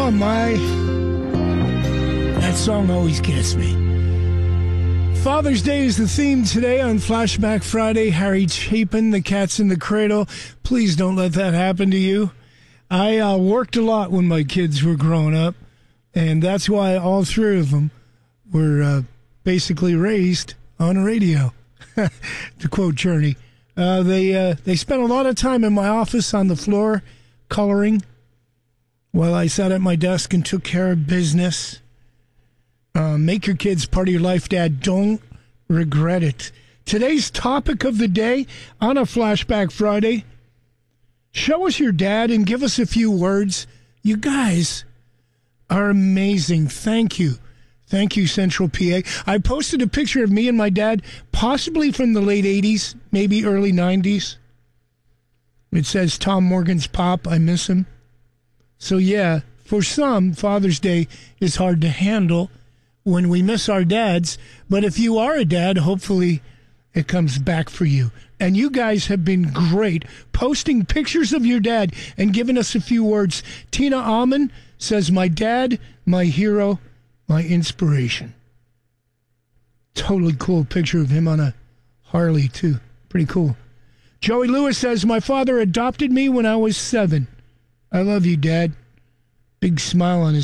Oh, my. That song always gets me. Father's Day is the theme today on Flashback Friday. Harry Chapin, The Cat's in the Cradle. Please don't let that happen to you. I worked a lot when my kids were growing up, and that's why all three of them were basically raised on a radio, to quote Journey. They spent a lot of time in my office on the floor coloring while I sat at my desk and took care of business. Make your kids part of your life, Dad. Don't regret it. Today's topic of the day on a Flashback Friday, show us your dad and give us a few words. You guys are amazing. Thank you. Thank you, Central PA. I posted a picture of me and my dad, possibly from the late 80s, maybe early 90s. It says Tom Morgan's Pop. I miss him. So, yeah, for some, Father's Day is hard to handle when we miss our dads. But if you are a dad, hopefully it comes back for you. And you guys have been great posting pictures of your dad and giving us a few words. Tina Alman says, my dad, my hero, my inspiration. Totally cool picture of him on a Harley, too. Pretty cool. Joey Lewis says, my father adopted me when I was 7. I love you, Dad. Big smile on his